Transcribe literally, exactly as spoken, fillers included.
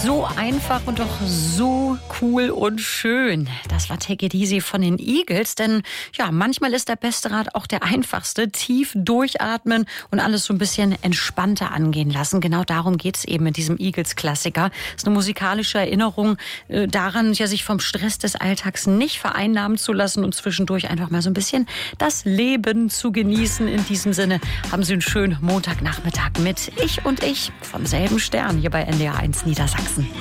So einfach und doch so cool und schön. Das war Take It Easy von den Eagles, denn ja, manchmal ist der beste Rat auch der einfachste. Tief durchatmen und alles so ein bisschen entspannter angehen lassen. Genau darum geht's eben in diesem Eagles-Klassiker. Das ist eine musikalische Erinnerung äh, daran, ja, sich vom Stress des Alltags nicht vereinnahmen zu lassen und zwischendurch einfach mal so ein bisschen das Leben zu genießen. In diesem Sinne haben Sie einen schönen Montagnachmittag mit Ich und Ich vom selben Stern hier bei N D R eins Niedersachsen.